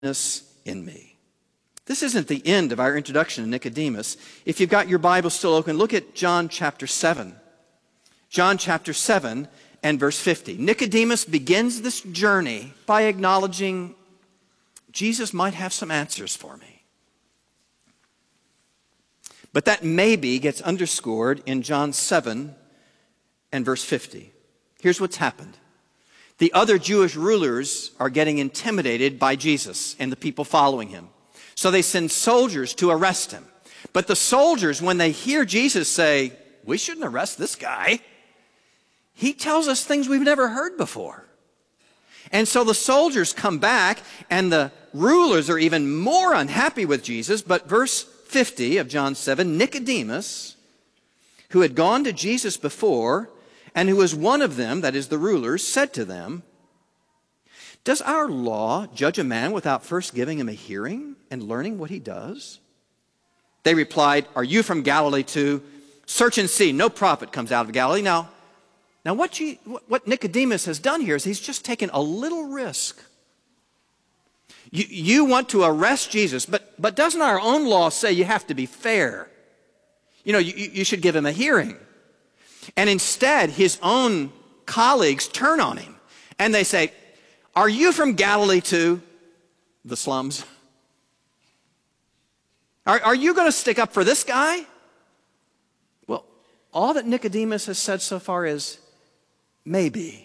in me. This isn't the end of our introduction to Nicodemus. If you've got your Bible still open, look at John chapter 7. John chapter 7 and verse 50. Nicodemus begins this journey by acknowledging Jesus might have some answers for me. But that maybe gets underscored in John 7 and verse 50. Here's what's happened. The other Jewish rulers are getting intimidated by Jesus and the people following him. So they send soldiers to arrest him. But the soldiers, when they hear Jesus say, we shouldn't arrest this guy, he tells us things we've never heard before. And so the soldiers come back, and the rulers are even more unhappy with Jesus. But verse 50 of John 7, Nicodemus, who had gone to Jesus before, and who was one of them, that is the rulers, said to them, does our law judge a man without first giving him a hearing and learning what he does? They replied, are you from Galilee too? Search and see, no prophet comes out of Galilee. Now what Nicodemus has done here is he's just taken a little risk. You want to arrest Jesus, but doesn't our own law say you have to be fair? You should give him a hearing. And instead, his own colleagues turn on him. And they say, are you from Galilee too? The slums. Are you going to stick up for this guy? Well, all that Nicodemus has said so far is, maybe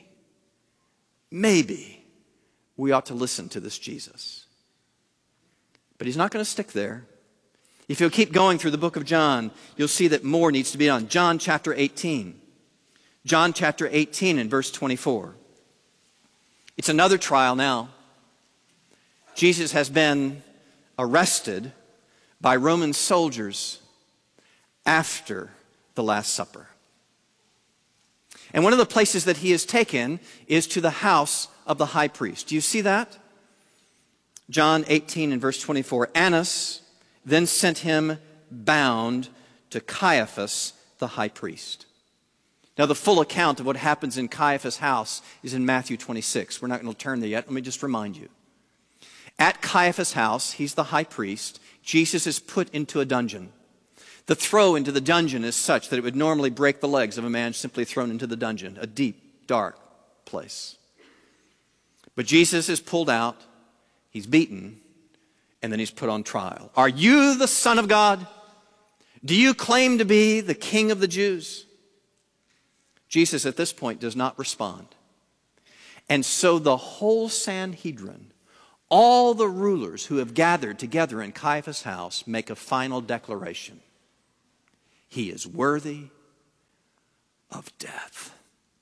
we ought to listen to this Jesus. But he's not going to stick there. If you'll keep going through the book of John, you'll see that more needs to be done. John chapter 18. John chapter 18 and verse 24. It's another trial now. Jesus has been arrested by Roman soldiers after the Last Supper. And one of the places that he is taken is to the house of the high priest. Do you see that? John 18 and verse 24. Annas then sent him bound to Caiaphas, the high priest. Now, the full account of what happens in Caiaphas' house is in Matthew 26. We're not going to turn there yet. Let me just remind you. At Caiaphas' house, he's the high priest. Jesus is put into a dungeon. The throw into the dungeon is such that it would normally break the legs of a man simply thrown into the dungeon, a deep, dark place. But Jesus is pulled out, he's beaten, and then he's put on trial. Are you the Son of God? Do you claim to be the King of the Jews? Jesus at this point does not respond. And so the whole Sanhedrin, all the rulers who have gathered together in Caiaphas' house, make a final declaration. He is worthy of death.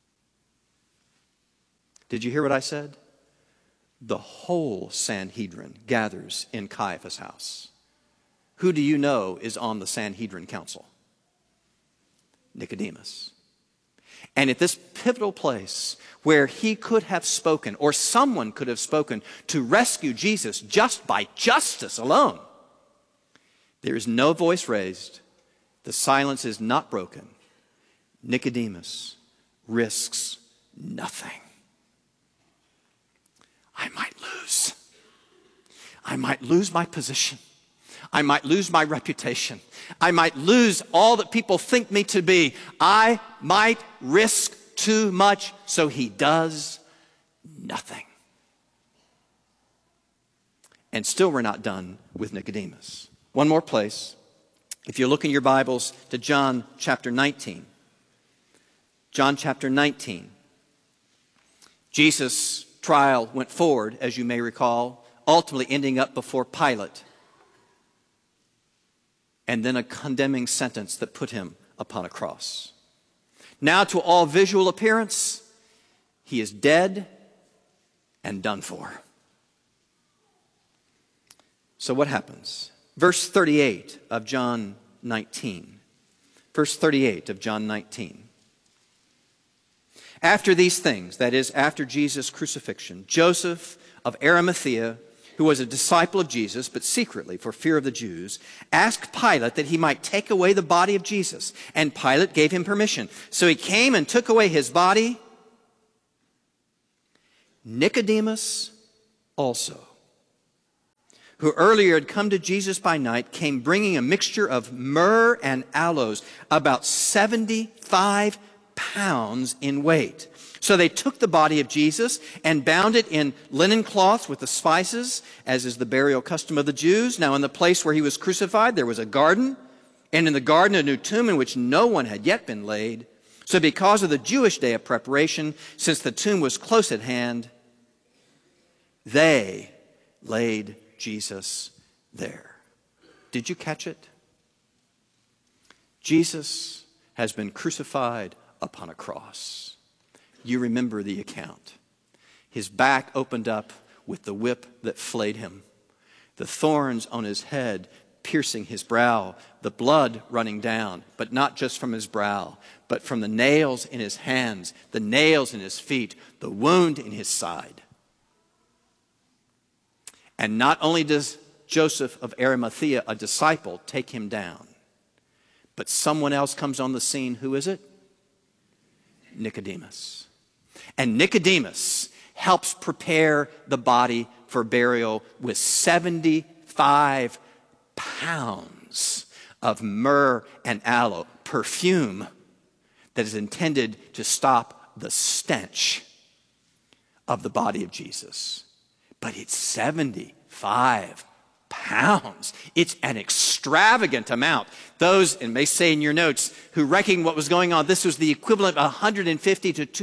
Did you hear what I said? The whole Sanhedrin gathers in Caiaphas' house. Who do you know is on the Sanhedrin council? Nicodemus. And at this pivotal place where he could have spoken, or someone could have spoken to rescue Jesus just by justice alone, there is no voice raised. The silence is not broken. Nicodemus risks nothing. I might lose. I might lose my position. I might lose my reputation. I might lose all that people think me to be. I might risk too much, so he does nothing. And still we're not done with Nicodemus. One more place. If you look in your Bibles to John chapter 19. John chapter 19. Jesus' trial went forward, as you may recall, ultimately ending up before Pilate. And then a condemning sentence that put him upon a cross. Now, to all visual appearance, he is dead and done for. So what happens? Verse 38 of John 19. Verse 38 of John 19. After these things, that is, after Jesus' crucifixion, Joseph of Arimathea, who was a disciple of Jesus, but secretly for fear of the Jews, asked Pilate that he might take away the body of Jesus. And Pilate gave him permission. So he came and took away his body. Nicodemus also, who earlier had come to Jesus by night, came bringing a mixture of myrrh and aloes, about 75 pounds in weight. So they took the body of Jesus and bound it in linen cloths with the spices, as is the burial custom of the Jews. Now in the place where he was crucified, there was a garden, and in the garden a new tomb in which no one had yet been laid. So because of the Jewish day of preparation, since the tomb was close at hand, they laid Jesus there. Did you catch it? Jesus has been crucified upon a cross. You remember the account. His back opened up with the whip that flayed him, the thorns on his head piercing his brow, the blood running down, but not just from his brow, but from the nails in his hands, the nails in his feet, the wound in his side. And not only does Joseph of Arimathea, a disciple, take him down, but someone else comes on the scene. Who is it? Nicodemus. And Nicodemus helps prepare the body for burial with 75 pounds of myrrh and aloe, perfume that is intended to stop the stench of the body of Jesus. But it's 75 pounds. It's an extravagant amount. Those, and may say in your notes, who reckon what was going on, this was the equivalent of $150,000 to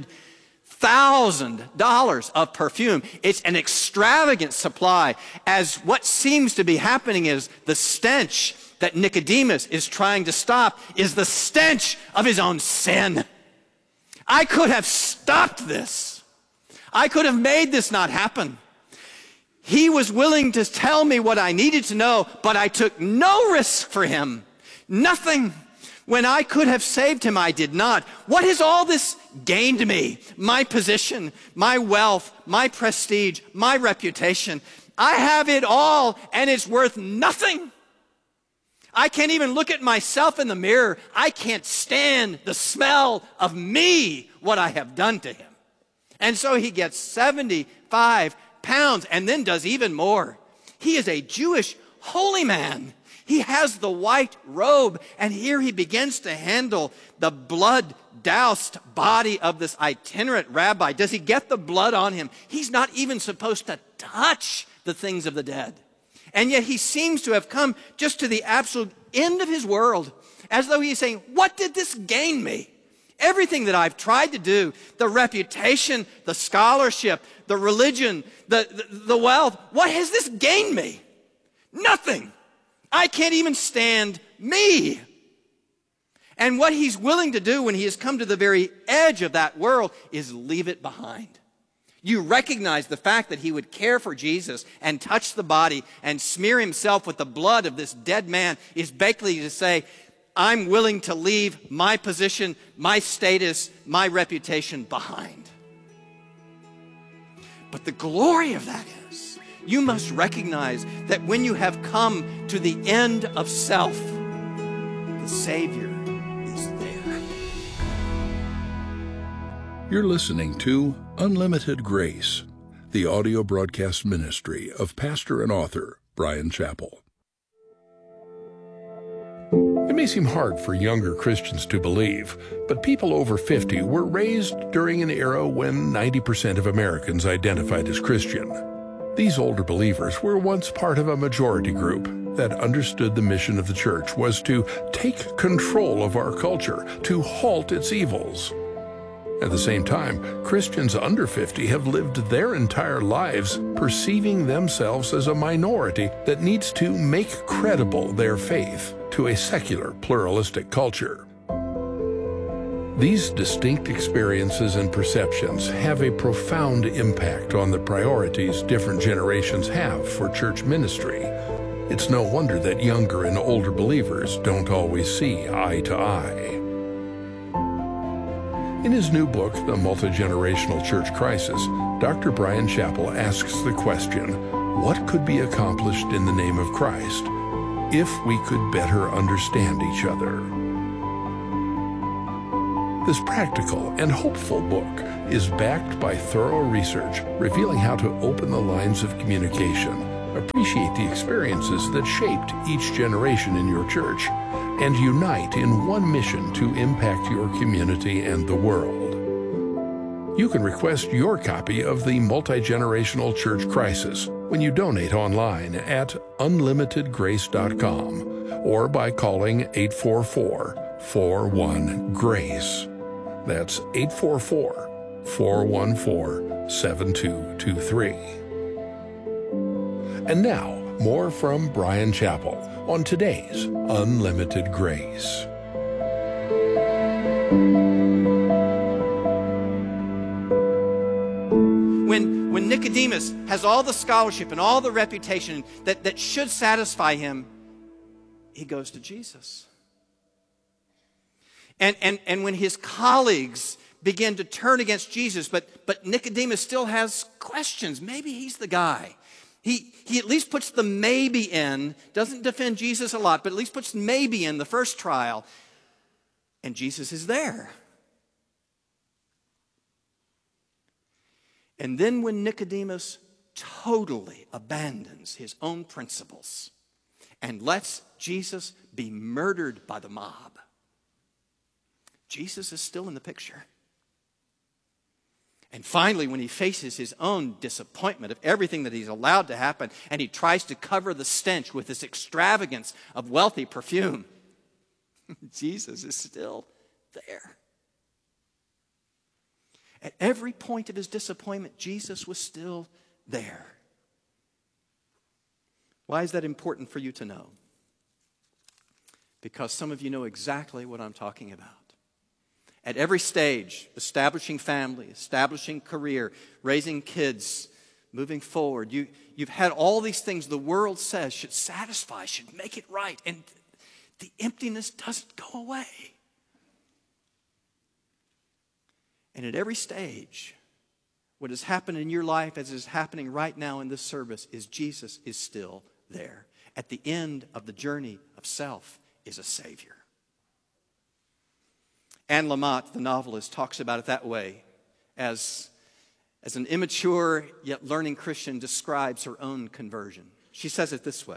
$200,000 of perfume. It's an extravagant supply, as what seems to be happening is the stench that Nicodemus is trying to stop is the stench of his own sin. I could have stopped this. I could have made this not happen. He was willing to tell me what I needed to know, but I took no risk for him. Nothing. When I could have saved him, I did not. What has all this gained me? My position, my wealth, my prestige, my reputation. I have it all, and it's worth nothing. I can't even look at myself in the mirror. I can't stand the smell of me, what I have done to him. And so he gets 75 pounds and then does even more. He is a Jewish holy man. He has the white robe, and here he begins to handle the blood-doused body of this itinerant rabbi. Does he get the blood on him? He's not even supposed to touch the things of the dead. And yet he seems to have come just to the absolute end of his world, as though he's saying, what did this gain me? Everything that I've tried to do, the reputation, the scholarship, the religion, the wealth, what has this gained me? Nothing. I can't even stand me. And what he's willing to do when he has come to the very edge of that world is leave it behind. You recognize the fact that he would care for Jesus and touch the body and smear himself with the blood of this dead man is basically to say, I'm willing to leave my position, my status, my reputation behind. But the glory of that is, you must recognize that when you have come to the end of self, the Savior is there. You're listening to Unlimited Grace, the audio broadcast ministry of pastor and author Bryan Chapell. It may seem hard for younger Christians to believe, but people over 50 were raised during an era when 90% of Americans identified as Christian. These older believers were once part of a majority group that understood the mission of the church was to take control of our culture, to halt its evils. At the same time, Christians under 50 have lived their entire lives perceiving themselves as a minority that needs to make credible their faith to a secular, pluralistic culture. These distinct experiences and perceptions have a profound impact on the priorities different generations have for church ministry. It's no wonder that younger and older believers don't always see eye to eye. In his new book, The Multi-Generational Church Crisis, Dr. Bryan Chapell asks the question, what could be accomplished in the name of Christ if we could better understand each other? This practical and hopeful book is backed by thorough research revealing how to open the lines of communication, Appreciate the experiences that shaped each generation in your church, and unite in one mission to impact your community and the world. You can request your copy of the Multi-Generational Church Crisis when you donate online at unlimitedgrace.com or by calling 844-41-GRACE. That's 844-414-7223. And now, more from Bryan Chapell on today's Unlimited Grace. When Nicodemus has all the scholarship and all the reputation that should satisfy him, he goes to Jesus. And when his colleagues begin to turn against Jesus, but Nicodemus still has questions. Maybe he's the guy. He at least puts the maybe in, doesn't defend Jesus a lot, but at least puts maybe in the first trial. And Jesus is there. And then when Nicodemus totally abandons his own principles and lets Jesus be murdered by the mob, Jesus is still in the picture. And finally, when he faces his own disappointment of everything that he's allowed to happen, and he tries to cover the stench with this extravagance of wealthy perfume, Jesus is still there. At every point of his disappointment, Jesus was still there. Why is that important for you to know? Because some of you know exactly what I'm talking about. At every stage, establishing family, establishing career, raising kids, moving forward, you've had all these things the world says should satisfy, should make it right, and the emptiness doesn't go away. And at every stage, what has happened in your life as is happening right now in this service is Jesus is still there. At the end of the journey of self is a Savior. Anne Lamott, the novelist, talks about it that way as an immature yet learning Christian describes her own conversion. She says it this way: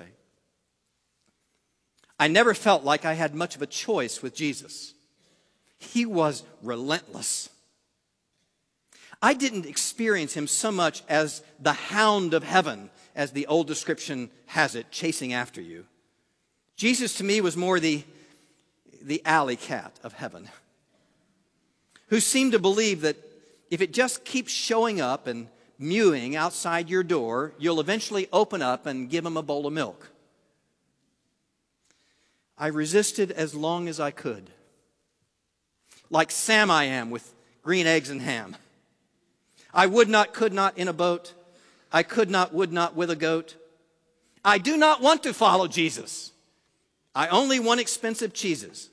I never felt like I had much of a choice with Jesus. He was relentless. I didn't experience him so much as the hound of heaven, as the old description has it, chasing after you. Jesus to me was more the alley cat of heaven, who seemed to believe that if it just keeps showing up and mewing outside your door, you'll eventually open up and give him a bowl of milk. I resisted as long as I could. Like Sam I am with green eggs and ham. I would not, could not in a boat. I could not, would not with a goat. I do not want to follow Jesus. I only want expensive cheeses.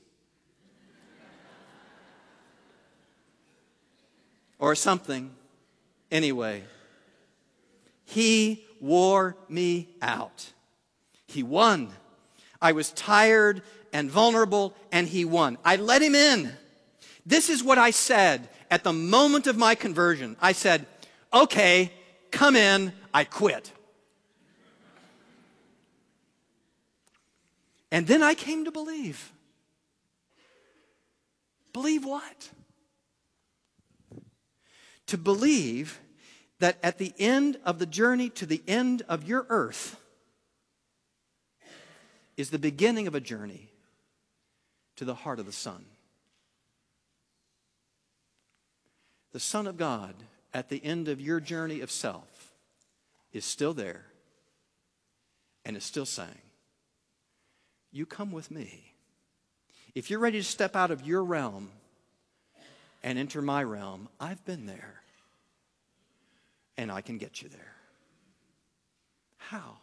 Or something. Anyway, he wore me out. He won. I was tired and vulnerable, and he won. I let him in. This is what I said at the moment of my conversion. I said, okay, come in, I quit. And then I came to believe. Believe what? To believe that at the end of the journey to the end of your earth is the beginning of a journey to the heart of the Son. The Son of God at the end of your journey of self is still there and is still saying, you come with me. If you're ready to step out of your realm and enter my realm, I've been there. And I can get you there. How?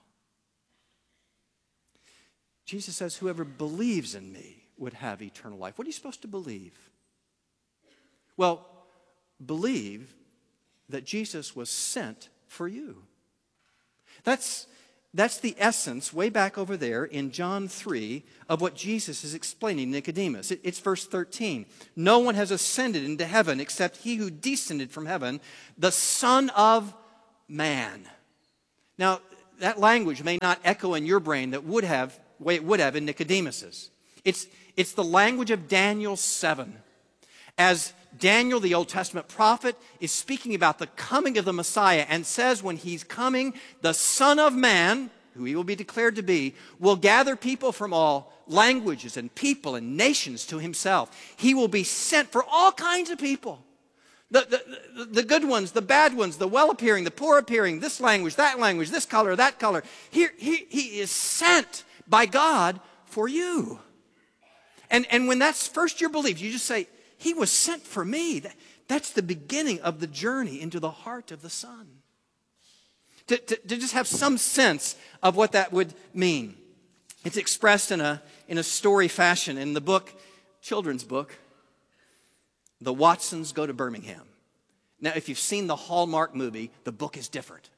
Jesus says, whoever believes in me would have eternal life. What are you supposed to believe? Well, believe that Jesus was sent for you. That's the essence, way back over there in John 3, of what Jesus is explaining to Nicodemus. It's verse 13. No one has ascended into heaven except he who descended from heaven, the Son of Man. Now, that language may not echo in your brain the way it would have in Nicodemus's. It's the language of Daniel 7. As Daniel, the Old Testament prophet, is speaking about the coming of the Messiah and says when he's coming, the Son of Man, who he will be declared to be, will gather people from all languages and people and nations to himself. He will be sent for all kinds of people. The good ones, the bad ones, the well-appearing, the poor-appearing, this language, this color, that color. Here, he is sent by God for you. And when that's first your belief, you just say, he was sent for me. That's the beginning of the journey into the heart of the Son. To just have some sense of what that would mean. It's expressed in a story fashion in the book, children's book, The Watsons Go to Birmingham. Now, if you've seen the Hallmark movie, the book is different.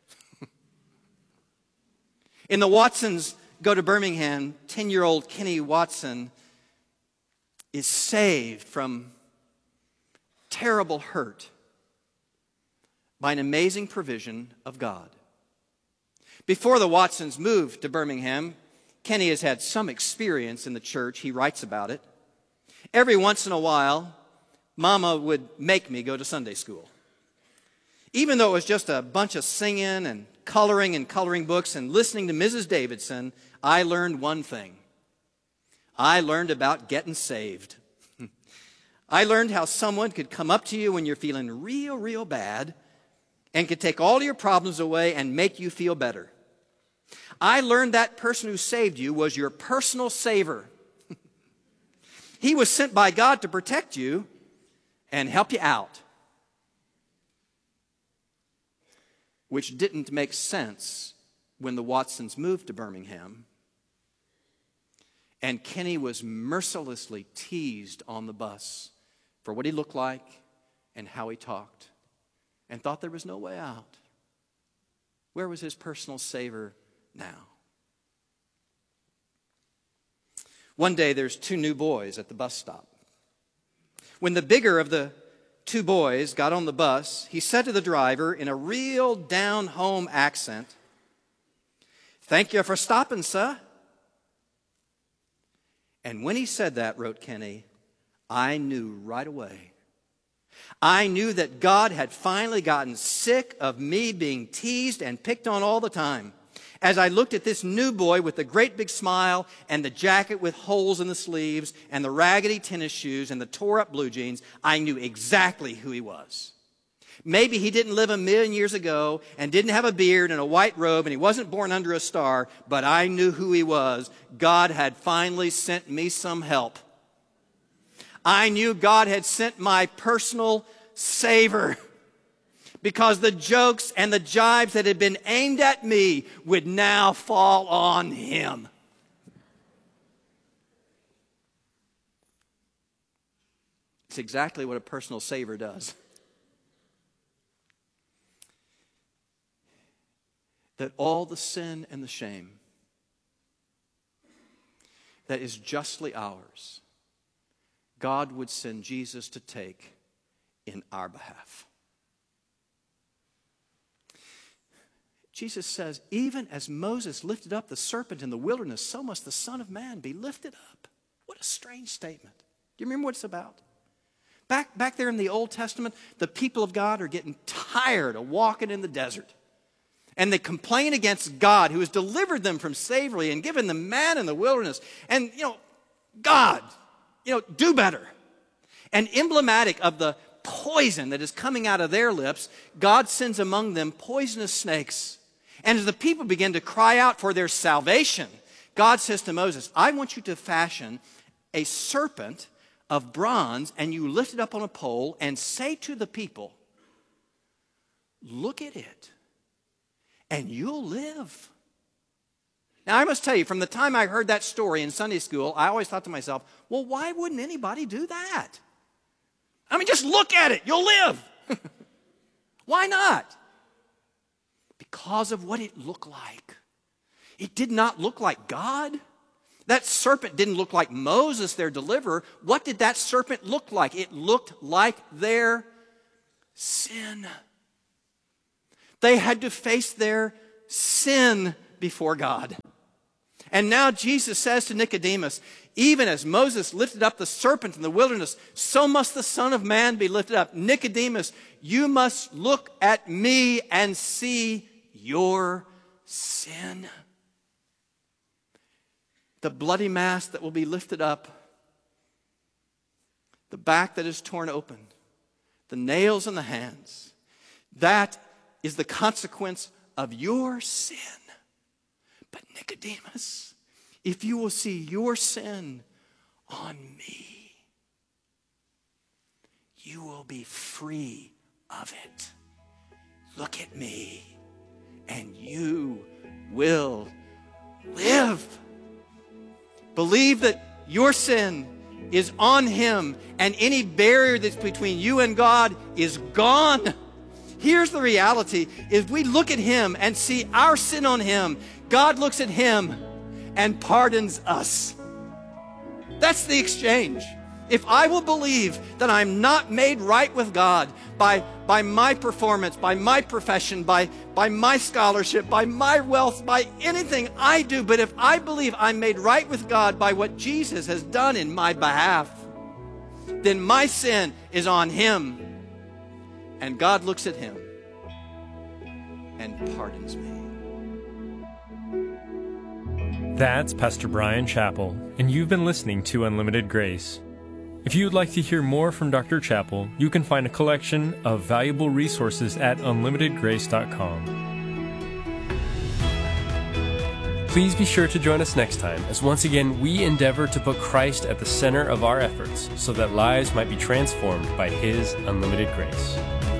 In The Watsons Go to Birmingham, 10-year-old Kenny Watson is saved from terrible hurt by an amazing provision of God. Before the Watsons moved to Birmingham, Kenny has had some experience in the church. He writes about it. Every once in a while, Mama would make me go to Sunday school. Even though it was just a bunch of singing and coloring books and listening to Mrs. Davidson, I learned one thing. I learned about getting saved. I learned how someone could come up to you when you're feeling real, real bad and could take all your problems away and make you feel better. I learned that person who saved you was your personal saver. He was sent by God to protect you and help you out. Which didn't make sense when the Watsons moved to Birmingham. And Kenny was mercilessly teased on the bus for what he looked like and how he talked, and thought there was no way out. Where was his personal savior now? One day there's two new boys at the bus stop. When the bigger of the two boys got on the bus, he said to the driver in a real down-home accent, "Thank you for stopping, sir." And when he said that, wrote Kenny, I knew right away. I knew that God had finally gotten sick of me being teased and picked on all the time. As I looked at this new boy with the great big smile and the jacket with holes in the sleeves and the raggedy tennis shoes and the tore-up blue jeans, I knew exactly who he was. Maybe he didn't live 1,000,000 years ago and didn't have a beard and a white robe and he wasn't born under a star, but I knew who he was. God had finally sent me some help. I knew God had sent my personal savior because the jokes and the jibes that had been aimed at me would now fall on him. It's exactly what a personal savior does. That all the sin and the shame that is justly ours, God would send Jesus to take in our behalf. Jesus says, even as Moses lifted up the serpent in the wilderness, so must the Son of Man be lifted up. What a strange statement. Do you remember what it's about? Back there in the Old Testament, the people of God are getting tired of walking in the desert. And they complain against God who has delivered them from slavery and given them manna in the wilderness. And, God, do better. And emblematic of the poison that is coming out of their lips, God sends among them poisonous snakes. And as the people begin to cry out for their salvation, God says to Moses, I want you to fashion a serpent of bronze and you lift it up on a pole and say to the people, look at it and you'll live. Now, I must tell you, from the time I heard that story in Sunday school, I always thought to myself, well, why wouldn't anybody do that? I mean, just look at it. You'll live. Why not? Because of what it looked like. It did not look like God. That serpent didn't look like Moses, their deliverer. What did that serpent look like? It looked like their sin. They had to face their sin before God. And now Jesus says to Nicodemus, even as Moses lifted up the serpent in the wilderness, so must the Son of Man be lifted up. Nicodemus, you must look at me and see your sin. The bloody mass that will be lifted up, the back that is torn open, the nails in the hands, that is the consequence of your sin. But Nicodemus, if you will see your sin on me, you will be free of it. Look at me, and you will live. Believe that your sin is on him, and any barrier that's between you and God is gone. Here's the reality. If we look at him and see our sin on him, God looks at him and pardons us. That's the exchange. If I will believe that I'm not made right with God by my performance, by my profession, by my scholarship, by my wealth, by anything I do, but if I believe I'm made right with God by what Jesus has done in my behalf, then my sin is on him, and God looks at him and pardons me. That's Pastor Bryan Chapell, and you've been listening to Unlimited Grace. If you would like to hear more from Dr. Chapell, you can find a collection of valuable resources at unlimitedgrace.com. Please be sure to join us next time, as once again we endeavor to put Christ at the center of our efforts so that lives might be transformed by His unlimited grace.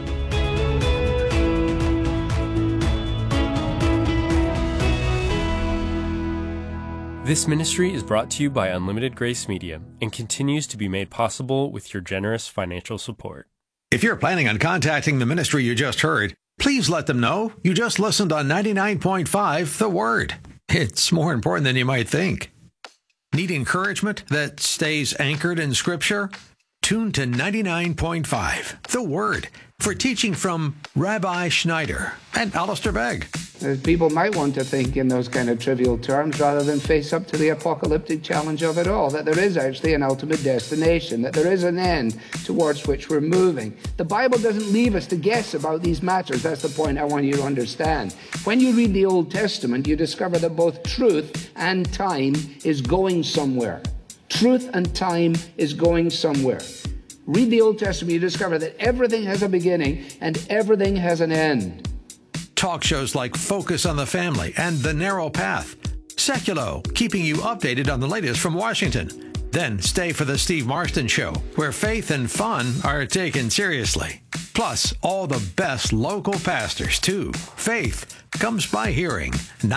This ministry is brought to you by Unlimited Grace Media and continues to be made possible with your generous financial support. If you're planning on contacting the ministry you just heard, please let them know you just listened on 99.5 The Word. It's more important than you might think. Need encouragement that stays anchored in Scripture? Tune to 99.5 The Word for teaching from Rabbi Schneider and Alistair Begg. People might want to think in those kind of trivial terms rather than face up to the apocalyptic challenge of it all, that there is actually an ultimate destination, that there is an end towards which we're moving. The Bible doesn't leave us to guess about these matters. That's the point I want you to understand. When you read the Old Testament, you discover that both truth and time is going somewhere. Truth and time is going somewhere. Read the Old Testament, you discover that everything has a beginning and everything has an end. Talk shows like Focus on the Family and The Narrow Path. Seculo, keeping you updated on the latest from Washington. Then stay for the Steve Marston Show, where faith and fun are taken seriously. Plus, all the best local pastors, too. Faith comes by hearing.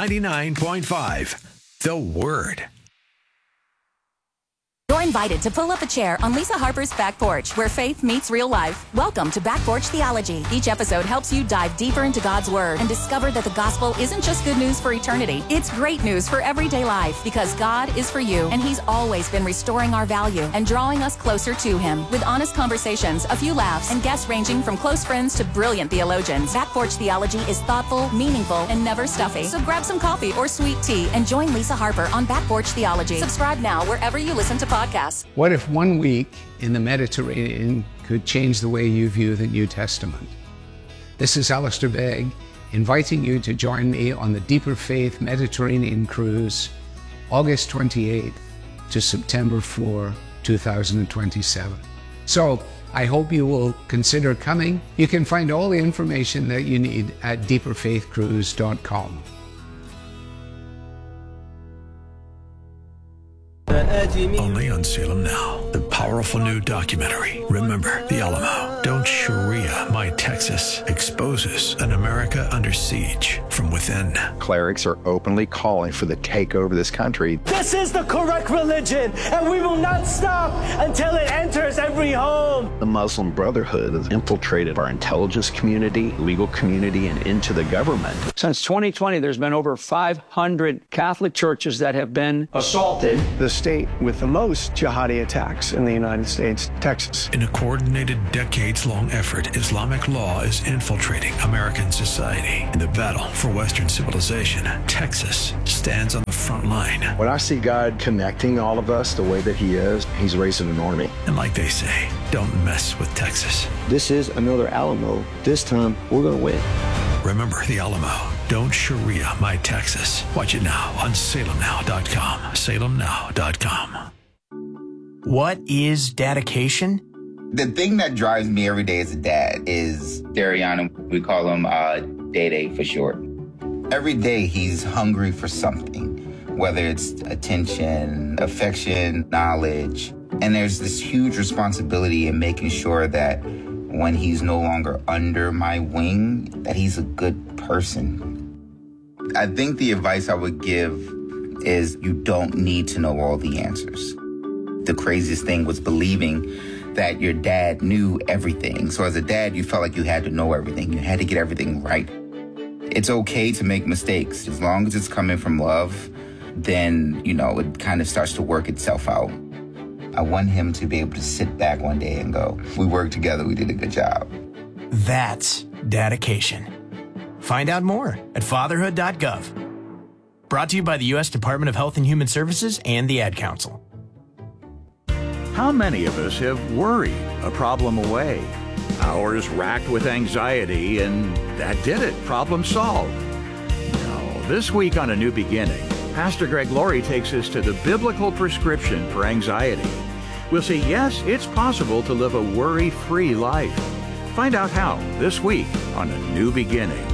99.5 The Word. You're invited to pull up a chair on Lisa Harper's Back Porch, where faith meets real life. Welcome to Back Porch Theology. Each episode helps you dive deeper into God's Word and discover that the gospel isn't just good news for eternity. It's great news for everyday life, because God is for you, and He's always been restoring our value and drawing us closer to Him. With honest conversations, a few laughs, and guests ranging from close friends to brilliant theologians, Back Porch Theology is thoughtful, meaningful, and never stuffy. So grab some coffee or sweet tea and join Lisa Harper on Back Porch Theology. Subscribe now wherever you listen to podcasts. What if 1 week in the Mediterranean could change the way you view the New Testament? This is Alistair Begg, inviting you to join me on the Deeper Faith Mediterranean Cruise, August 28th to September 4, 2027. So, I hope you will consider coming. You can find all the information that you need at deeperfaithcruise.com. Only on Salem Now, the powerful new documentary, Remember the Alamo. Don't Sharia My Texas exposes an America under siege from within. Clerics are openly calling for the takeover of this country. This is the correct religion, and we will not stop until it enters every home. The Muslim Brotherhood has infiltrated our intelligence community, legal community, and into the government. Since 2020, there's been over 500 Catholic churches that have been assaulted. The state with the most jihadi attacks in the United States, Texas. In a coordinated decade decades-long effort, Islamic law is infiltrating American society. In the battle for Western civilization, Texas stands on the front line. When I see God connecting all of us the way that he is, he's raising an army. And like they say, don't mess with Texas. This is another Alamo. This time, we're going to win. Remember the Alamo. Don't Sharia my Texas. Watch it now on salemnow.com. salemnow.com. What is dedication? The thing that drives me every day as a dad is Dariana. We call him Day-Day for short. Every day he's hungry for something, whether it's attention, affection, knowledge. And there's this huge responsibility in making sure that when he's no longer under my wing, that he's a good person. I think the advice I would give is you don't need to know all the answers. The craziest thing was believing that your dad knew everything. So as a dad, you felt like you had to know everything. You had to get everything right. It's okay to make mistakes. As long as it's coming from love, then, it kind of starts to work itself out. I want him to be able to sit back one day and go, we worked together, we did a good job. That's dedication. Find out more at fatherhood.gov. Brought to you by the U.S. Department of Health and Human Services and the Ad Council. How many of us have worry a problem away? Hours racked with anxiety, and that did it. Problem solved. No, this week on A New Beginning, Pastor Greg Laurie takes us to the biblical prescription for anxiety. We'll see, yes, it's possible to live a worry-free life. Find out how this week on A New Beginning.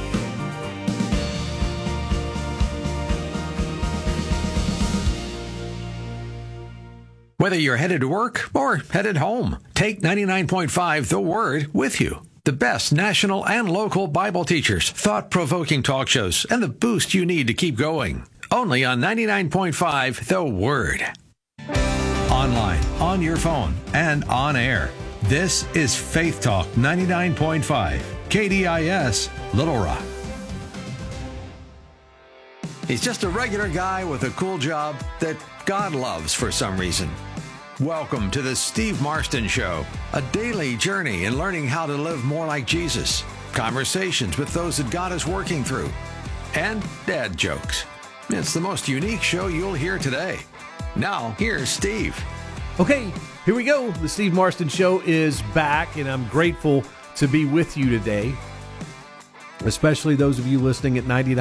Whether you're headed to work or headed home, take 99.5 The Word with you. The best national and local Bible teachers, thought-provoking talk shows, and the boost you need to keep going. Only on 99.5 The Word. Online, on your phone, and on air. This is Faith Talk 99.5, KDIS, Little Rock. He's just a regular guy with a cool job that God loves for some reason. Welcome to the Steve Marston Show, a daily journey in learning how to live more like Jesus, conversations with those that God is working through, and dad jokes. It's the most unique show you'll hear today. Now, here's Steve. Okay, here we go. The Steve Marston Show is back, and I'm grateful to be with you today, especially those of you listening at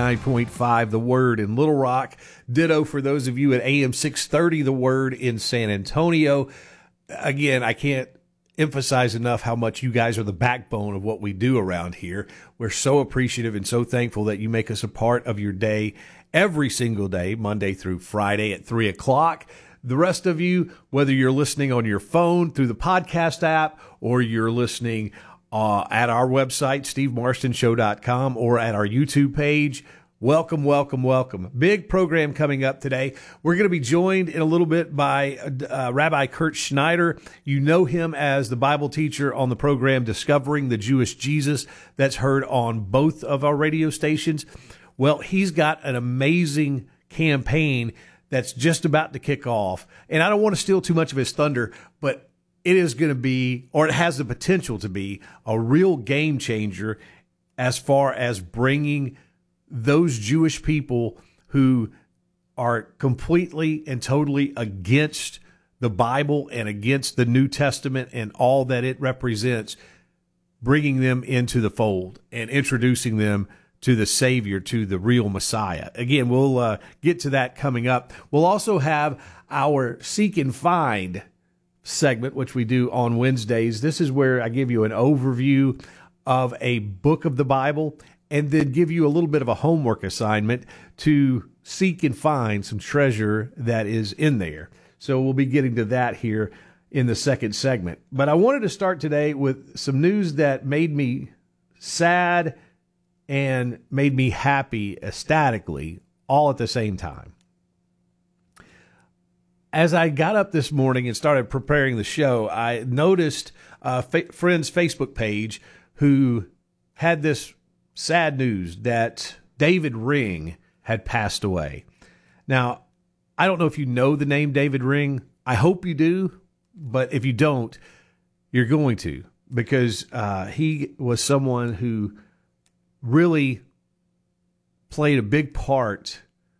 99.5 The Word in Little Rock. Ditto for those of you at AM 630 The Word in San Antonio. Again, I can't emphasize enough how much you guys are the backbone of what we do around here. We're so appreciative and so thankful that you make us a part of your day every single day, Monday through Friday at 3 o'clock. The rest of you, whether you're listening on your phone through the podcast app or you're listening at our website, stevemarstonShow.com, or at our YouTube page, welcome, welcome, welcome. Big program coming up today. We're going to be joined in a little bit by Rabbi Kurt Schneider. You know him as the Bible teacher on the program Discovering the Jewish Jesus that's heard on both of our radio stations. Well, he's got an amazing campaign that's just about to kick off. And I don't want to steal too much of his thunder, but it is going to be, or it has the potential to be, a real game changer as far as bringing those Jewish people who are completely and totally against the Bible and against the New Testament and all that it represents, bringing them into the fold and introducing them to the Savior, to the real Messiah. Again, we'll get to that coming up. We'll also have our Seek and Find segment, which we do on Wednesdays. This is where I give you an overview of a book of the Bible and then give you a little bit of a homework assignment to seek and find some treasure that is in there. So we'll be getting to that here in the second segment. But I wanted to start today with some news that made me sad and made me happy ecstatically all at the same time. As I got up this morning and started preparing the show, I noticed a friend's Facebook page who had this sad news that David Ring had passed away. Now, I don't know if you know the name David Ring. I hope you do, but if you don't, you're going to. because he was someone who really played a big part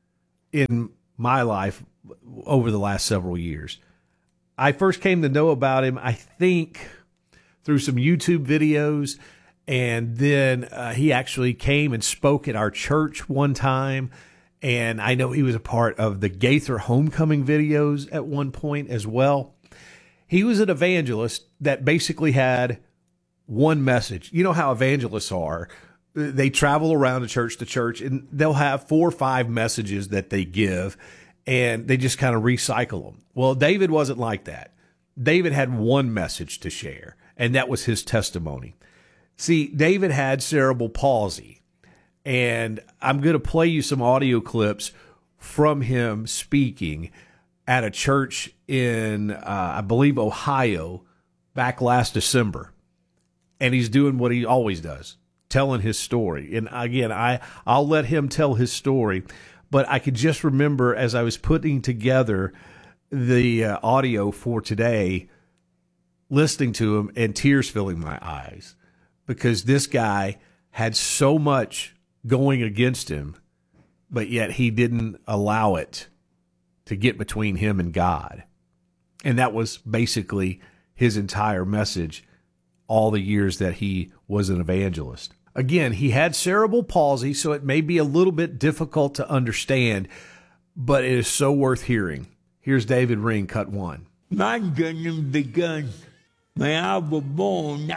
in my life over the last several years. I first came to know about him, I think, through some YouTube videos, and then he actually came and spoke at our church one time, and I know he was a part of the Gaither Homecoming videos at one point as well. He was an evangelist that basically had one message. You know how evangelists are. They travel around to church, and they'll have 4 or 5 messages that they give, and they just kind of recycle them. Well, David wasn't like that. David had one message to share, and that was his testimony. See, David had cerebral palsy, and I'm going to play you some audio clips from him speaking at a church in, I believe, Ohio back last December. And he's doing what he always does, telling his story. And again, I'll let him tell his story, but I could just remember as I was putting together the audio for today, listening to him and tears filling my eyes, because this guy had so much going against him, but yet he didn't allow it to get between him and God. And that was basically his entire message all the years that he was an evangelist. Again, he had cerebral palsy, so it may be a little bit difficult to understand, but it is so worth hearing. Here's David Ring, cut 1. My journey began when I was born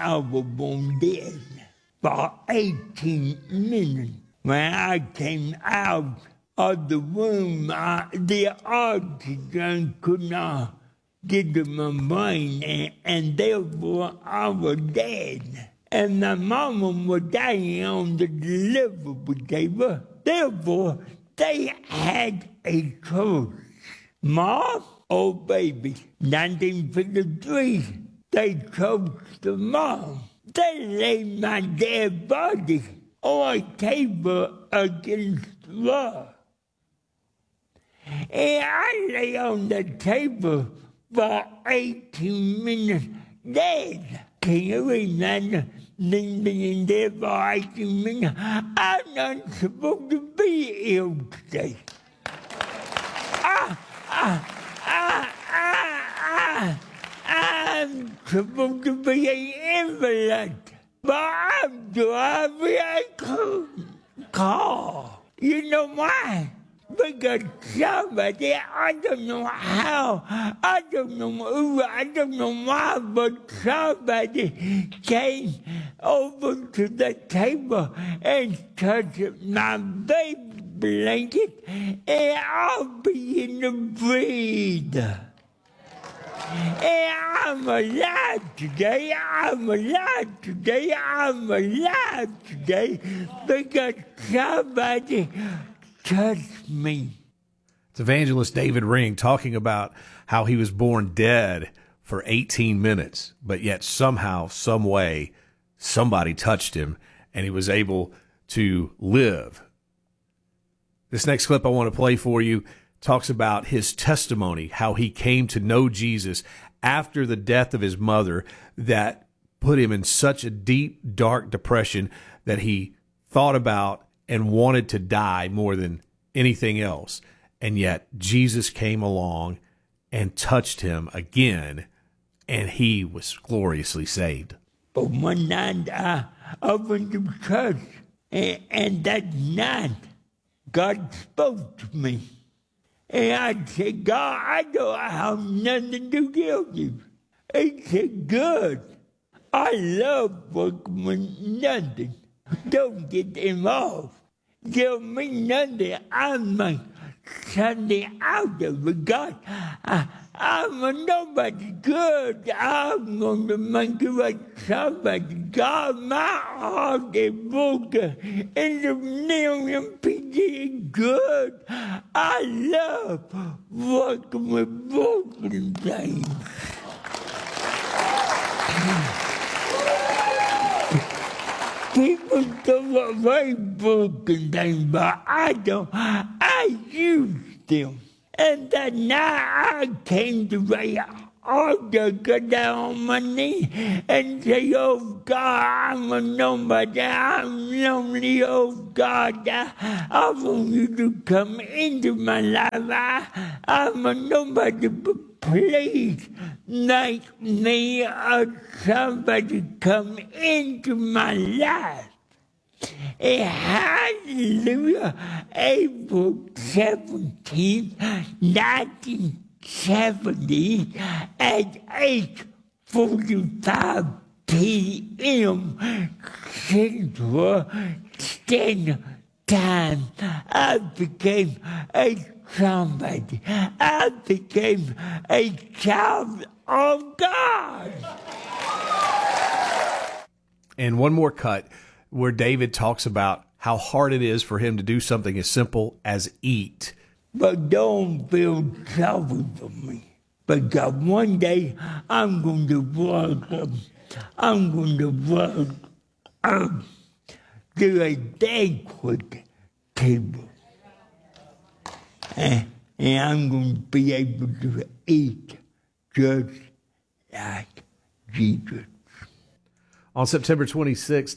dead for 18 minutes. When I came out of the womb, the oxygen could not get to my brain, and therefore I was dead. And my mama was dying on the delivery table. Therefore, they had a choice. Mom or baby? 1953, they chose the mom. They laid my dead body on a table against the wall. And I lay on the table for 18 minutes dead. Can you imagine being there for 18 minutes? I'm not supposed to be ill today. I'm supposed to be an invalid, but I'm driving a car. You know why? Because somebody, I don't know how, I don't know who, I don't know why, but somebody came over to the table and touched my baby blanket, and I'll begin to breathe. And I'm alive today, I'm alive today, I'm alive today, because somebody touched me. It's evangelist David Ring talking about how he was born dead for 18 minutes, but yet somehow, some way, somebody touched him and he was able to live. This next clip I want to play for you talks about his testimony, how he came to know Jesus after the death of his mother that put him in such a deep, dark depression that he thought about and wanted to die more than anything else. And yet Jesus came along and touched him again, and he was gloriously saved. But one night I went to church, and that night God spoke to me. And I said, God, I don't have nothing to give you. He said, good. I love working with nothing. Don't get involved. Give me nothing. I make something out of it. God, I'm a nobody good. I'm going to make it like somebody. God, my heart is broken into a million pieces. Good. I love working with broken things. People talk about broken things, but I don't. I use them. And that night I came to write altar, get down on my knee and say, oh God, I'm a nobody, I'm lonely, oh God, I want you to come into my life, I'm a nobody, but please make me somebody come into my life. Hallelujah, April 17th, 1970 at 8:45 p.m. Central Standard Time, I became a somebody. I became a child of God. And one more cut where David talks about how hard it is for him to do something as simple as eat. But don't feel sorry for me, because one day I'm going to walk up to a banquet table, and I'm going to be able to eat just like Jesus. On September 26th,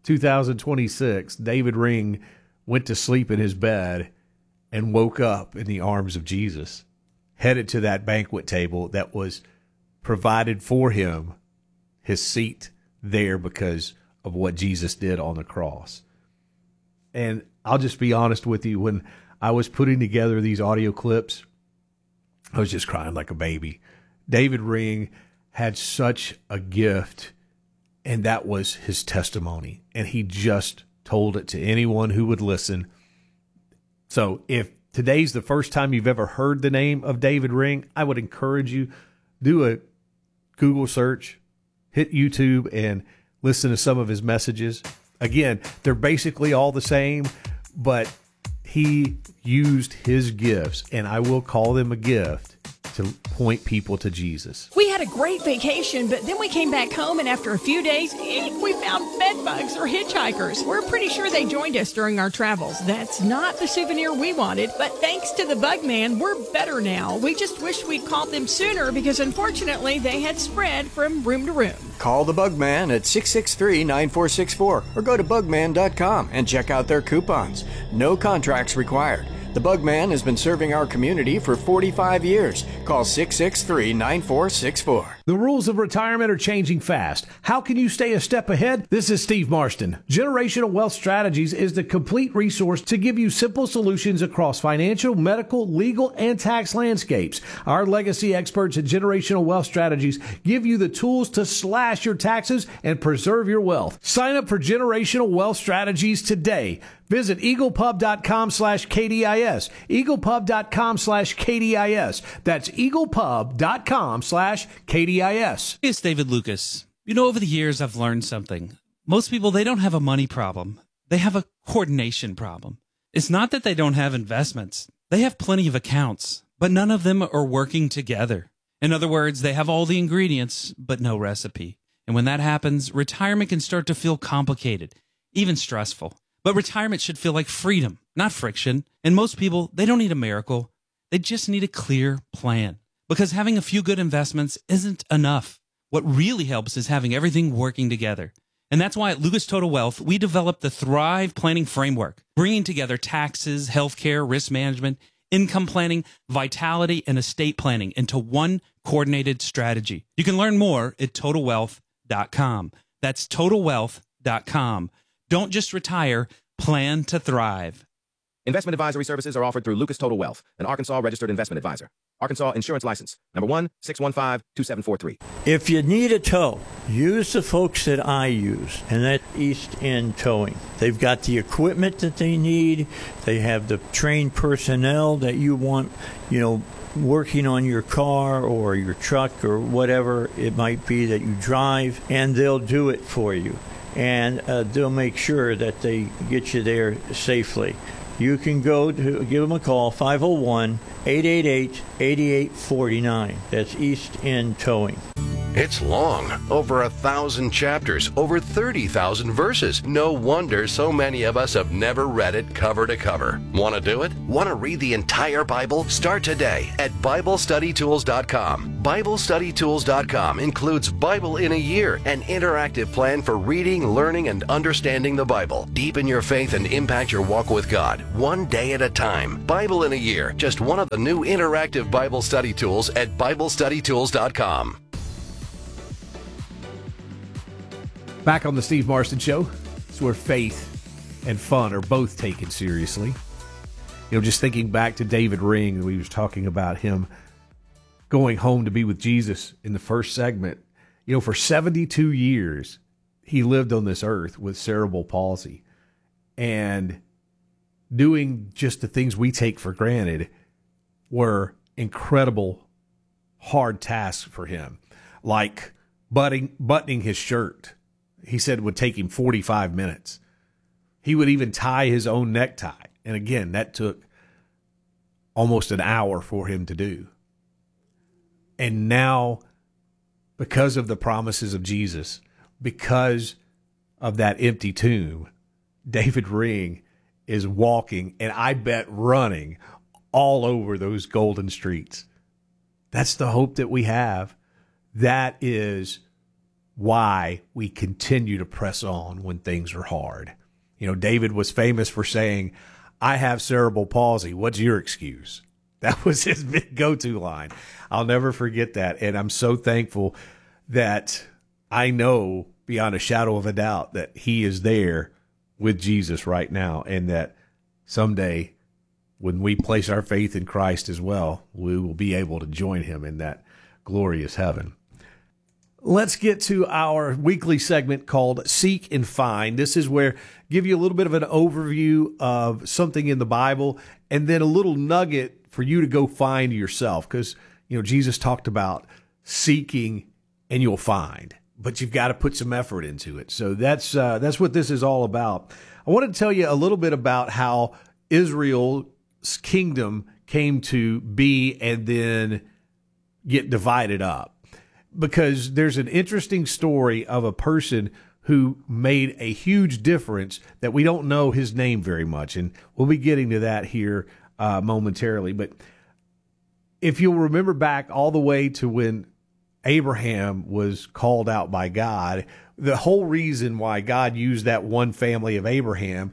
2026, David Ring went to sleep in his bed and woke up in the arms of Jesus, headed to that banquet table that was provided for him, his seat there because of what Jesus did on the cross. And I'll just be honest with you, when I was putting together these audio clips, I was just crying like a baby. David Ring had such a gift, and that was his testimony. And he just told it to anyone who would listen. So if today's the first time you've ever heard the name of David Ring, I would encourage you, do a Google search, hit YouTube, and listen to some of his messages. Again, they're basically all the same, but he used his gifts, and I will call them a gift, to point people to Jesus. We had a great vacation, but then we came back home, and after a few days, we found bed bugs or hitchhikers. We're pretty sure they joined us during our travels. That's not the souvenir we wanted, but thanks to the Bug Man, we're better now. We just wish we'd called them sooner because unfortunately they had spread from room to room. Call the Bug Man at 663-9464 or go to bugman.com and check out their coupons. No contracts required. The Bug Man has been serving our community for 45 years. Call 663-9464. The rules of retirement are changing fast. How can you stay a step ahead? This is Steve Marston. Generational Wealth Strategies is the complete resource to give you simple solutions across financial, medical, legal, and tax landscapes. Our legacy experts at Generational Wealth Strategies give you the tools to slash your taxes and preserve your wealth. Sign up for Generational Wealth Strategies today. Visit eaglepub.com/KDIS. eaglepub.com/KDIS. That's eaglepub.com/KDIS. It's David Lucas. You know, over the years, I've learned something. Most people, they don't have a money problem. They have a coordination problem. It's not that they don't have investments. They have plenty of accounts, but none of them are working together. In other words, they have all the ingredients, but no recipe. And when that happens, retirement can start to feel complicated, even stressful. But retirement should feel like freedom, not friction. And most people, they don't need a miracle. They just need a clear plan. Because having a few good investments isn't enough. What really helps is having everything working together. And that's why at Lucas Total Wealth, we developed the Thrive Planning Framework, bringing together taxes, healthcare, risk management, income planning, vitality, and estate planning into one coordinated strategy. You can learn more at TotalWealth.com. That's TotalWealth.com. Don't just retire, plan to thrive. Investment advisory services are offered through Lucas Total Wealth, an Arkansas registered investment advisor. Arkansas Insurance License, number 1-615-2743. If you need a tow, use the folks that I use, and that's East End Towing. They've got the equipment that they need. They have the trained personnel that you want, working on your car or your truck or whatever it might be that you drive, and they'll do it for you. And they'll make sure that they get you there safely. You can give them a call, 501-888-8849. That's East End Towing. It's long, over 1,000 chapters, over 30,000 verses. No wonder so many of us have never read it cover to cover. Want to do it? Want to read the entire Bible? Start today at BibleStudyTools.com. BibleStudyTools.com includes Bible in a Year, an interactive plan for reading, learning, and understanding the Bible. Deepen your faith and impact your walk with God, one day at a time. Bible in a Year, just one of the new interactive Bible study tools at BibleStudyTools.com. Back on the Steve Marston Show, it's where faith and fun are both taken seriously. You know, just thinking back to David Ring, we was talking about him going home to be with Jesus in the first segment. You know, for 72 years, he lived on this earth with cerebral palsy and doing just the things we take for granted were incredible hard tasks for him, like buttoning his shirt. He said it would take him 45 minutes. He would even tie his own necktie. And again, that took almost an hour for him to do. And now, because of the promises of Jesus, because of that empty tomb, David Ring is walking, and I bet running, all over those golden streets. That's the hope that we have. That is why we continue to press on when things are hard. You know, David was famous for saying, I have cerebral palsy. What's your excuse? That was his big go-to line. I'll never forget that. And I'm so thankful that I know beyond a shadow of a doubt that he is there with Jesus right now, and that someday when we place our faith in Christ as well, we will be able to join him in that glorious heaven. Let's get to our weekly segment called Seek and Find. This is where I give you a little bit of an overview of something in the Bible and then a little nugget for you to go find yourself. Because, you know, Jesus talked about seeking and you'll find, but you've got to put some effort into it. So that's what this is all about. I wanted to tell you a little bit about how Israel's kingdom came to be and then get divided up. Because there's an interesting story of a person who made a huge difference that we don't know his name very much. And we'll be getting to that here momentarily. But if you'll remember back all the way to when Abraham was called out by God, the whole reason why God used that one family of Abraham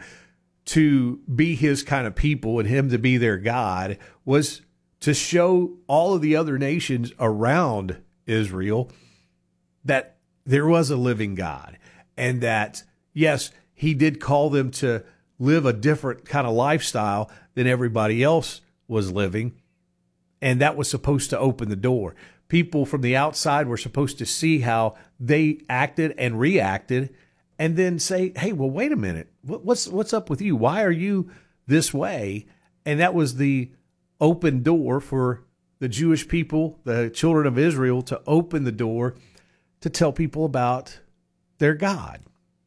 to be his kind of people and him to be their God was to show all of the other nations around Israel that there was a living God, and that, yes, he did call them to live a different kind of lifestyle than everybody else was living, and that was supposed to open the door. People from the outside were supposed to see how they acted and reacted and then say, hey, well, wait a minute, what's up with you? Why are you this way? And that was the open door for the Jewish people, the children of Israel, to open the door to tell people about their God.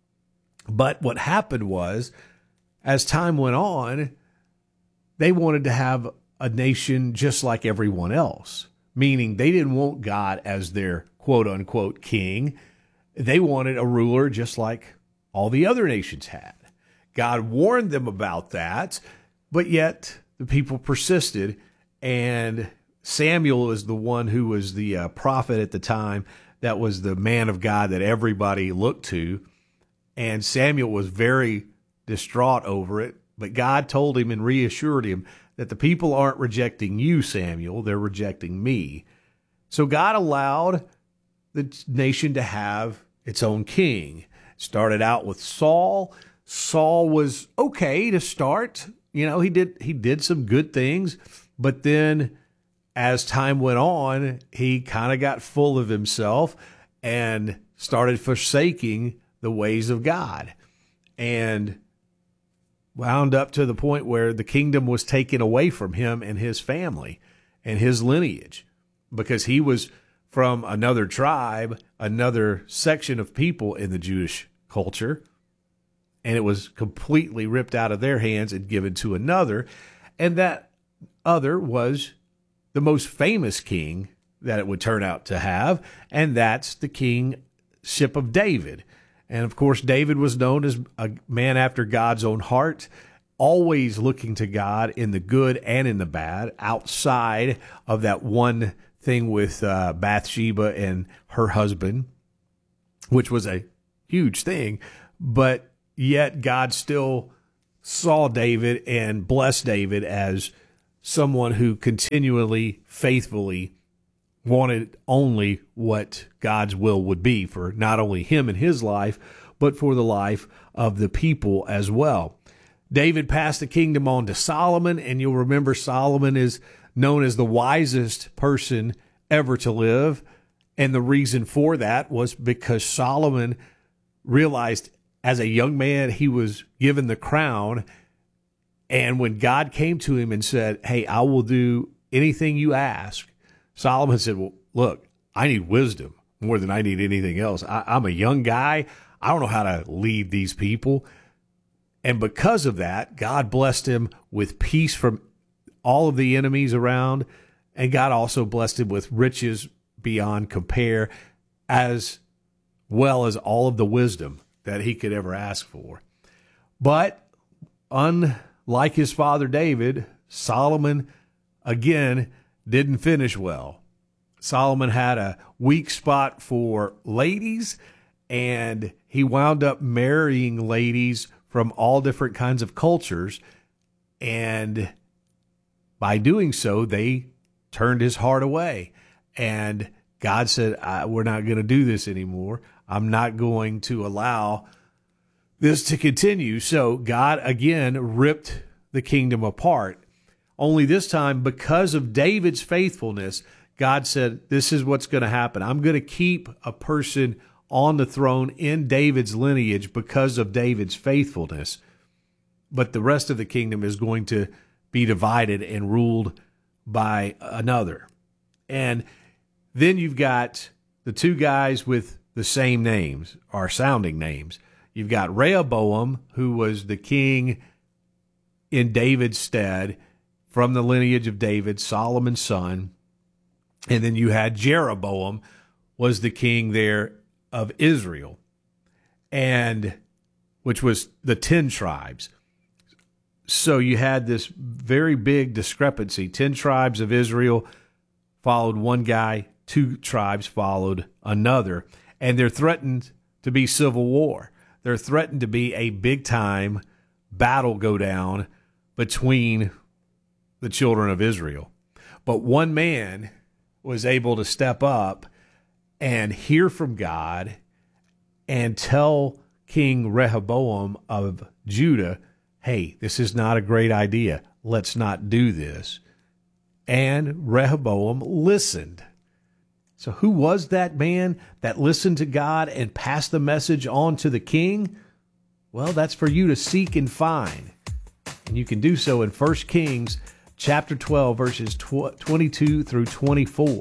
But what happened was, as time went on, they wanted to have a nation just like everyone else, meaning they didn't want God as their quote-unquote king. They wanted a ruler just like all the other nations had. God warned them about that, but yet the people persisted, and Samuel is the one who was the prophet at the time, that was the man of God that everybody looked to. And Samuel was very distraught over it. But God told him and reassured him that the people aren't rejecting you, Samuel. They're rejecting me. So God allowed the nation to have its own king. It started out with Saul. Saul was okay to start. You know, he did some good things. But then as time went on, he kind of got full of himself and started forsaking the ways of God, and wound up to the point where the kingdom was taken away from him and his family and his lineage, because he was from another tribe, another section of people in the Jewish culture, and it was completely ripped out of their hands and given to another. And that other was the most famous king that it would turn out to have, and that's the kingship of David. And of course, David was known as a man after God's own heart, always looking to God in the good and in the bad, outside of that one thing with Bathsheba and her husband, which was a huge thing. But yet God still saw David and blessed David as someone who continually, faithfully wanted only what God's will would be for not only him and his life, but for the life of the people as well. David passed the kingdom on to Solomon, and you'll remember Solomon is known as the wisest person ever to live. And the reason for that was because Solomon realized as a young man he was given the crown. And when God came to him and said, hey, I will do anything you ask, Solomon said, well, look, I need wisdom more than I need anything else. I'm a young guy. I don't know how to lead these people. And because of that, God blessed him with peace from all of the enemies around. And God also blessed him with riches beyond compare, as well as all of the wisdom that he could ever ask for. But unlike his father David, Solomon, again, didn't finish well. Solomon had a weak spot for ladies, and he wound up marrying ladies from all different kinds of cultures. And by doing so, they turned his heart away. And God said, we're not going to do this anymore. I'm not going to allow this to continue. So God, again, ripped the kingdom apart. Only this time, because of David's faithfulness, God said, this is what's going to happen. I'm going to keep a person on the throne in David's lineage because of David's faithfulness. But the rest of the kingdom is going to be divided and ruled by another. And then you've got the two guys with the same names, or sounding names. You've got Rehoboam, who was the king in David's stead, from the lineage of David, Solomon's son. And then you had Jeroboam, was the king there of Israel, and which was the 10 tribes. So you had this very big discrepancy. 10 tribes of Israel followed one guy, 2 tribes followed another, and they're threatened to be civil war. They're threatened to be a big-time battle go down between the children of Israel. But one man was able to step up and hear from God and tell King Rehoboam of Judah, hey, this is not a great idea. Let's not do this. And Rehoboam listened. So who was that man that listened to God and passed the message on to the king? Well, that's for you to seek and find. And you can do so in 1 Kings chapter 12, verses 22 through 24.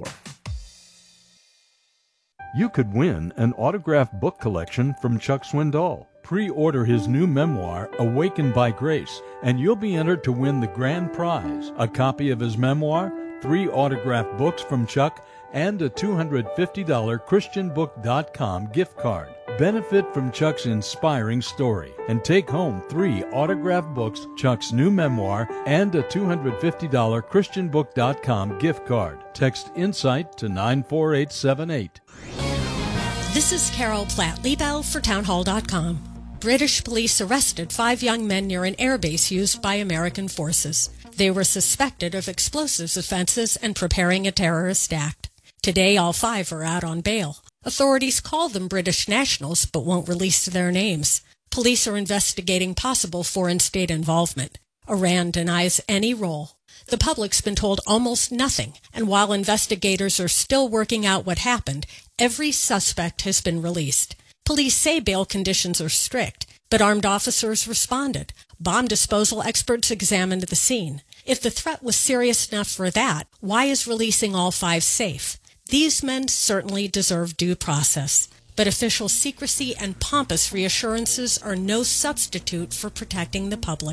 You could win an autographed book collection from Chuck Swindoll. Pre-order his new memoir, Awakened by Grace, and you'll be entered to win the grand prize, a copy of his memoir, 3 autographed books from Chuck, and a $250 ChristianBook.com gift card. Benefit from Chuck's inspiring story and take home 3 autographed books, Chuck's new memoir, and a $250 ChristianBook.com gift card. Text INSIGHT to 94878. This is Carol Platt-Liebel for Townhall.com. British police arrested 5 young men near an airbase used by American forces. They were suspected of explosives offenses and preparing a terrorist act. Today, all 5 are out on bail. Authorities call them British nationals but won't release their names. Police are investigating possible foreign state involvement. Iran denies any role. The public's been told almost nothing, and while investigators are still working out what happened, every suspect has been released. Police say bail conditions are strict, but armed officers responded. Bomb disposal experts examined the scene. If the threat was serious enough for that, why is releasing all 5 safe? These men certainly deserve due process, but official secrecy and pompous reassurances are no substitute for protecting the public.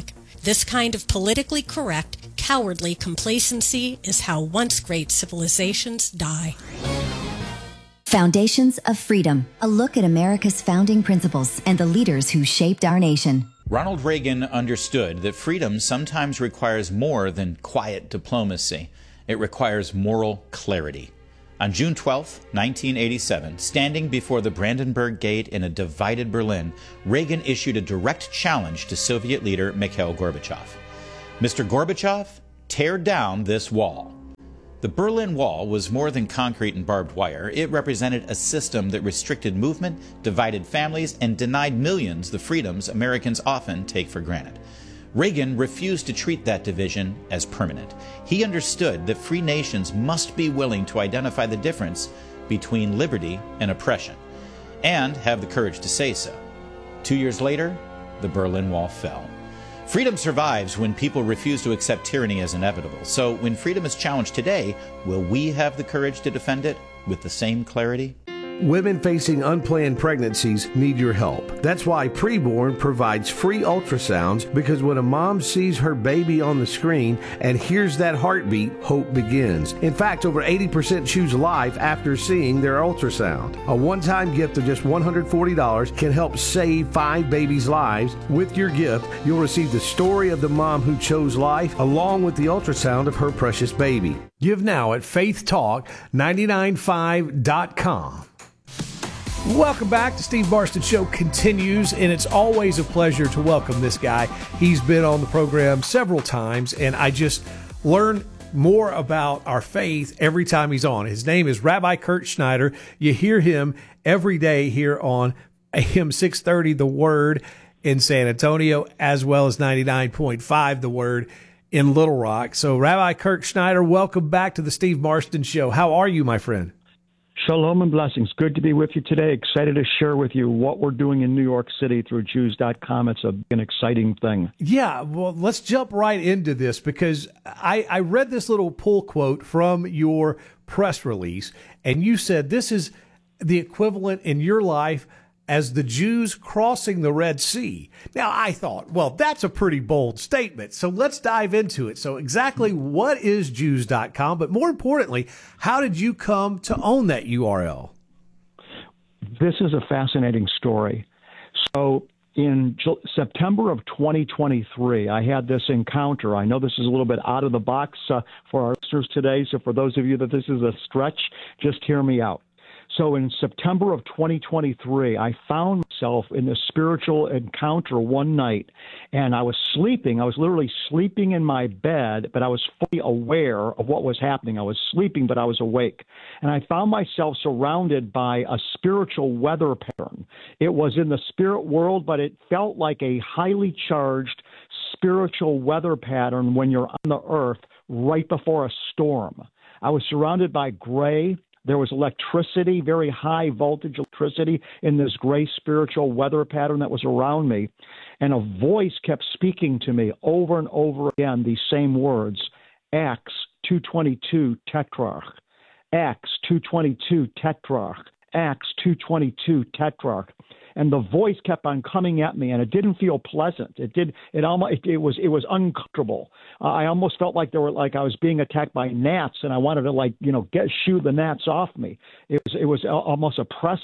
This kind of politically correct, cowardly complacency is how once great civilizations die. Foundations of Freedom, a look at America's founding principles and the leaders who shaped our nation. Ronald Reagan understood that freedom sometimes requires more than quiet diplomacy. It requires moral clarity. On June 12, 1987, standing before the Brandenburg Gate in a divided Berlin, Reagan issued a direct challenge to Soviet leader Mikhail Gorbachev. Mr. Gorbachev, tear down this wall. The Berlin Wall was more than concrete and barbed wire. It represented a system that restricted movement, divided families, and denied millions the freedoms Americans often take for granted. Reagan refused to treat that division as permanent. He understood that free nations must be willing to identify the difference between liberty and oppression, and have the courage to say so. 2 years later, the Berlin Wall fell. Freedom survives when people refuse to accept tyranny as inevitable. So when freedom is challenged today, will we have the courage to defend it with the same clarity? Women facing unplanned pregnancies need your help. That's why Preborn provides free ultrasounds, because when a mom sees her baby on the screen and hears that heartbeat, hope begins. In fact, over 80% choose life after seeing their ultrasound. A one-time gift of just $140 can help save 5 babies' lives. With your gift, you'll receive the story of the mom who chose life, along with the ultrasound of her precious baby. Give now at faithtalk995.com. Welcome back. The Steve Marston Show continues, and it's always a pleasure to welcome this guy. He's been on the program several times, and I just learn more about our faith every time he's on. His name is Rabbi Kurt Schneider. You hear him every day here on AM 630 The Word in San Antonio, as well as 99.5 The Word in Little Rock. So, Rabbi Kurt Schneider, welcome back to the Steve Marston Show. How are you, my friend? Shalom and blessings. Good to be with you today. Excited to share with you what we're doing in New York City through Jews.com. It's an exciting thing. Yeah, well, let's jump right into this, because I read this little pull quote from your press release, and you said this is the equivalent in your life as the Jews crossing the Red Sea. Now, I thought, well, that's a pretty bold statement. So let's dive into it. So exactly what is Jews.com? But more importantly, how did you come to own that URL? This is a fascinating story. So in September of 2023, I had this encounter. I know this is a little bit out of the box for our listeners today. So for those of you that this is a stretch, just hear me out. So in September of 2023, I found myself in a spiritual encounter one night, and I was sleeping. I was literally sleeping in my bed, but I was fully aware of what was happening. I was sleeping, but I was awake. And I found myself surrounded by a spiritual weather pattern. It was in the spirit world, but it felt like a highly charged spiritual weather pattern when you're on the earth right before a storm. I was surrounded by gray. There was electricity, very high voltage electricity in this gray spiritual weather pattern that was around me. And a voice kept speaking to me over and over again, these same words, Acts 2:22 tetrarch, Acts 2:22 tetrarch, Acts 2:22 tetrarch. And the voice kept on coming at me, and it didn't feel pleasant. It was uncomfortable. I almost felt like I was being attacked by gnats, and I wanted to shoo the gnats off me. It was almost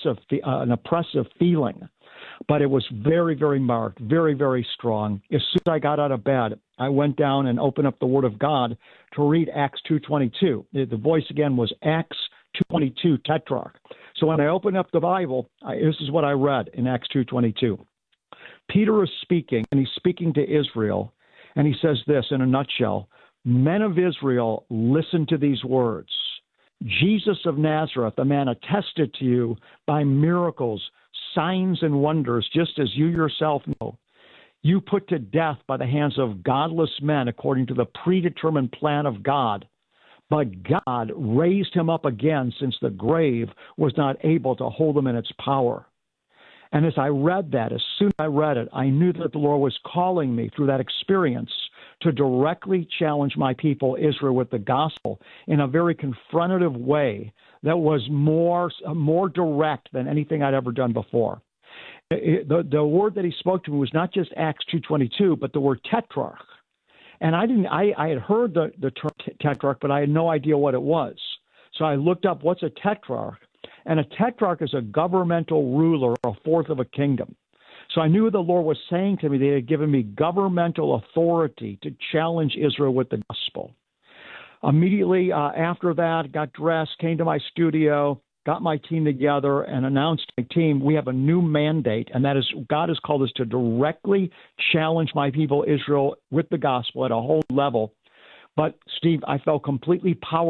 an oppressive feeling, but it was very, very marked, very, very strong. As soon as I got out of bed, I went down and opened up the Word of God to read Acts 2:22. The voice again was Acts 2:22 tetrarch. So when I opened up the Bible, this is what I read in Acts 2:22. Peter is speaking, and he's speaking to Israel, and he says this in a nutshell: Men of Israel, listen to these words. Jesus of Nazareth, a man attested to you by miracles, signs, and wonders, just as you yourself know. You put to death by the hands of godless men according to the predetermined plan of God. But God raised him up again, since the grave was not able to hold him in its power. And as I read that, as soon as I read it, I knew that the Lord was calling me through that experience to directly challenge my people, Israel, with the gospel in a very confrontative way that was more direct than anything I'd ever done before. The word that he spoke to me was not just Acts 2:22, but the word tetrarch. And I had heard the term tetrarch, but I had no idea what it was. So I looked up what's a tetrarch. And a tetrarch is a governmental ruler, a fourth of a kingdom. So I knew the Lord was saying to me they had given me governmental authority to challenge Israel with the gospel. Immediately after that, got dressed, came to my studio, got my team together, and announced to my team, we have a new mandate, and that is God has called us to directly challenge my people Israel with the gospel at a whole level. But, Steve, I felt completely powerless